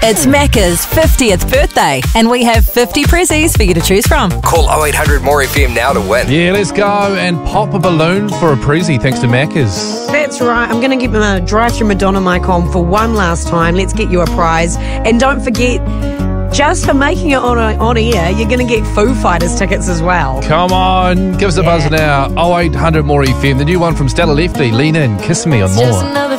It's Macca's 50th birthday, and we have 50 prezzies for you to choose from. Call 0800 More FM now to win. Yeah, let's go and pop a balloon for a prezzie thanks to Macca's. That's right. I'm going to give them a drive-through Madonna mic on for one last time. Let's get you a prize. And don't forget, just for making it on air, you're going to get Foo Fighters tickets as well. Come on, give us a buzz now. 0800 More FM, the new one from Stella Lefty. Lean in, kiss me on more.